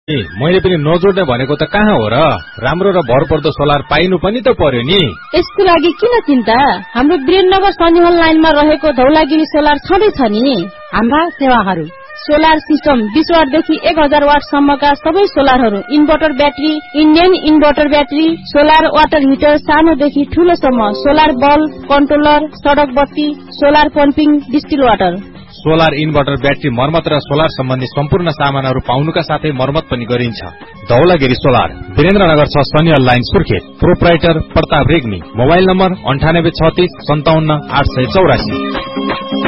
मैले पनि नजोड्ने भनेको त कहाँ हो र? राम्रो र भरपर्दो सोलर पाइनु पनि त पर्यो नि। यसको लागि किन चिन्ता? हाम्रो वीरेन्द्रनगर सनिहल लाइनमा रहेको धौलागिरी सोलर छँदैछ नि। हाम्रा सेवाहरू सोलर सिस्टम 20 वाटदेखि 1000 वाट सम्मका सबै सोलरहरू, inverter battery, Indian inverter battery, solar water heater सानोदेखि ठूलोसम्म, सोलर बल्ब, कन्ट्रोलर, सडक बत्ती, solar pumping, distil water. Solar inverter battery मर्मत र सोलर सम्बन्धी सम्पूर्ण सामानहरू पाउनुका साथै मर्मत पनि गरिन्छ। Dhaulagiri solar, Birendranagar 6 सनिहल line Surkhet. Proprietor Pratap Regmi. Mobile number 9836 57 884।